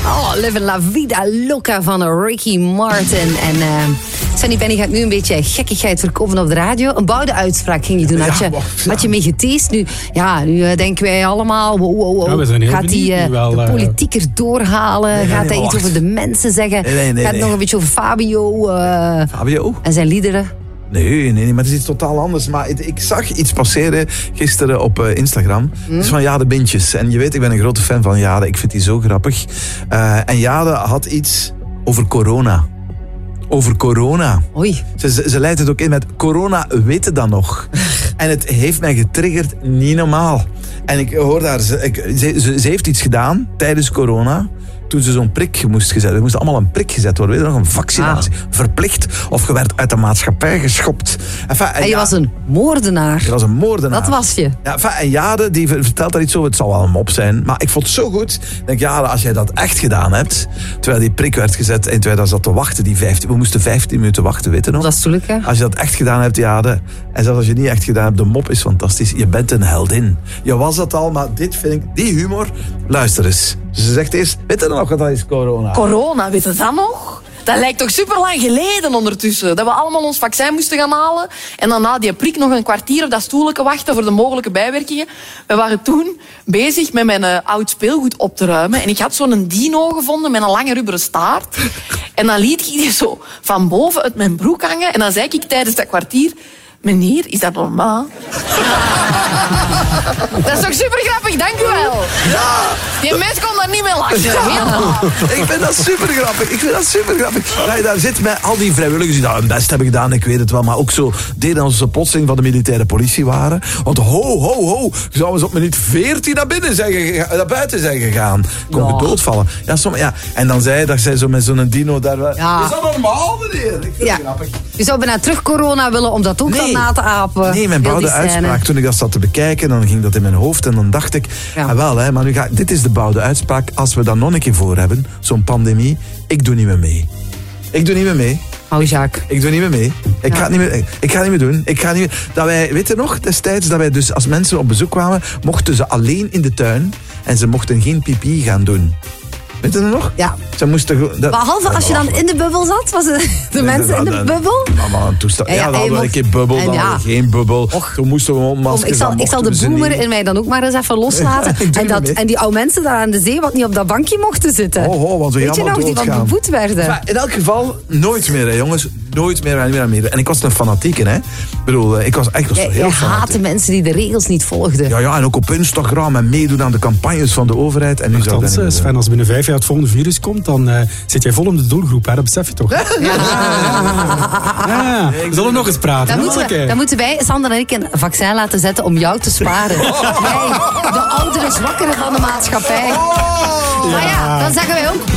Oh, Living La Vida Loca van Ricky Martin. En Sunny Benny gaat nu een beetje gekkigheid verkopen op de radio. Een bouwde uitspraak ging je doen. Had je mee geteased. Nu denken wij allemaal... Ja, we zijn heel gaat hij de politiekers doorhalen? Gaat hij iets over de mensen zeggen? Nee. Gaat het nog een beetje over Fabio? Fabio? En zijn liederen? Nee, maar het is iets totaal anders. Maar ik zag iets passeren gisteren op Instagram. Het is van Jade Bintjes. En je weet, ik ben een grote fan van Jade. Ik vind die zo grappig. En Jade had iets over corona. Over corona. Oei. Ze leidt het ook in met corona, weten dan nog. En het heeft mij getriggerd, niet normaal. En ik hoor daar, ze heeft iets gedaan tijdens corona. Toen ze zo'n prik moest gezet. Er moest allemaal een prik gezet worden. Weet je nog, een vaccinatie. Verplicht. Of je werd uit de maatschappij geschopt. En je was een moordenaar. Je was een moordenaar. Dat was je. Ja, en Jade, die vertelt daar iets over. Het zal wel een mop zijn. Maar ik vond het zo goed. Ik denk, Jade, als jij dat echt gedaan hebt. Terwijl die prik werd gezet. En terwijl dat zat te wachten. We moesten 15 minuten wachten, weet je nog? Dat is toelijk, hè? Als je dat echt gedaan hebt, Jade. En zelfs als je niet echt gedaan hebt, de mop is fantastisch. Je bent een heldin. Je was dat al, maar dit vind ik... Die humor... Luister eens. Ze zegt eerst, weet je nog wat dat is corona? Corona, weet je dat nog? Dat lijkt toch super lang geleden ondertussen. Dat we allemaal ons vaccin moesten gaan halen. En dan na die prik nog een kwartier op dat stoeltje wachten voor de mogelijke bijwerkingen. We waren toen bezig met mijn oud speelgoed op te ruimen. En ik had zo'n dino gevonden met een lange rubberen staart. En dan liet ik die zo van boven uit mijn broek hangen. En dan zei ik tijdens dat kwartier... Meneer, is dat normaal? Dat is toch super grappig, dank u wel. Ja! Die mens kon daar niet mee lachen. Ik vind dat super grappig. Ja, daar zit met al die vrijwilligers die dat hun best hebben gedaan, ik weet het wel, maar ook zo deden als ze plotseling van de militaire politie waren. Want ho, zouden ze op minuut 14 naar buiten zijn gegaan. Kon je doodvallen. Ja. En dan zei zo met zo'n dino daar... Ja. Is dat normaal, meneer? Ik vind het grappig. Je zou bijna terug corona willen om dat ook dan na te apen. Nee, mijn bouwde uitspraak. Toen ik dat zat te bekijken, dan ging dat in mijn hoofd. En dan dacht ik, maar nu dit is de bouwde uitspraak. Als we dat nog een keer voor hebben, zo'n pandemie, ik doe niet meer mee. Oh, Jacques. Ik doe niet meer mee. Ik ga het niet meer doen. Dat wij, weet je nog, destijds, dat wij dus als mensen op bezoek kwamen, mochten ze alleen in de tuin en ze mochten geen pipi gaan doen. Weet je dat nog? Ja. Ze moesten... Behalve als je dan in de bubbel zat, was de mensen in de bubbel? Maar een toestand. Ja, dan hadden we een keer bubbel, dan hadden we geen bubbel. Toen moesten we maskers aan. Ik zal de boomer in mij dan ook maar eens even loslaten. En die oude mensen daar aan de zee, wat niet op dat bankje mochten zitten. Want we weet je nog, die wat beboet werden. In elk geval, nooit meer, hè, jongens. Nooit meer aan meer. En ik was een fanatieke, hè. Ik bedoel, ik was echt heel fanatiek. Je haatte mensen die de regels niet volgden. Ja, en ook op Instagram en meedoen aan de campagnes van de overheid. En nu zou dat niet Sven, als binnen 5 jaar het volgende virus komt, dan zit jij vol om de doelgroep, hè? Dat besef je toch? Ja. We zullen nog eens praten. Dan moeten wij, Sander en ik, een vaccin laten zetten om jou te sparen. Jij, de oudere zwakkere van de maatschappij. Maar dan zeggen wij ook...